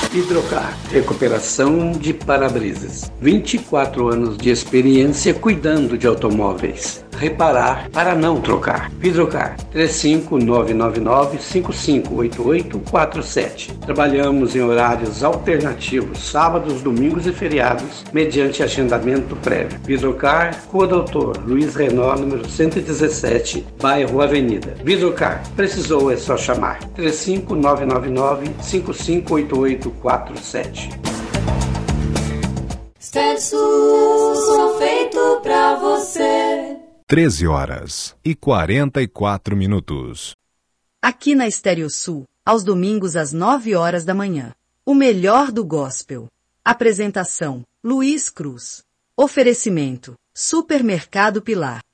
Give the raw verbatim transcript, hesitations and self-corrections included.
Hidrocar, recuperação de para-brisas. vinte e quatro anos de experiência cuidando de automóveis. Reparar para não trocar. Hidrocar, três cinco nove nove nove, cinco cinco oito oito quatro sete. Trabalhamos em horários alternativos, sábados, domingos e feriados, mediante agendamento prévio. Hidrocar, Rua Doutor Luiz Renault, número cento e dezessete, bairro Avenida. Hidrocar, precisou é só chamar. três cinco nove nove nove, cinco cinco oito oito quatro sete. Expresso, som feito pra você. treze horas e quarenta e quatro minutos. Aqui na Estéreo Sul, aos domingos às nove horas da manhã. O melhor do gospel. Apresentação, Luiz Cruz. Oferecimento, Supermercado Pilar.